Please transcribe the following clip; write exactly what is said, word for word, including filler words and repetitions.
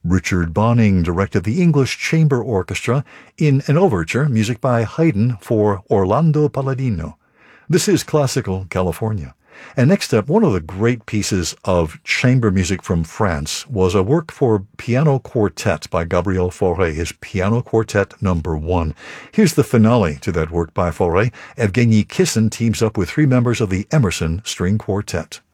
Richard Bonning directed the English Chamber Orchestra in an overture, music by Haydn for Orlando Palladino. This is Classical California. And next up, one of the great pieces of chamber music from France was a work for piano quartet by Gabriel Fauré, his Piano Quartet number one. Here's the finale to that work by Fauré. Evgeny Kissin teams up with three members of the Emerson String Quartet.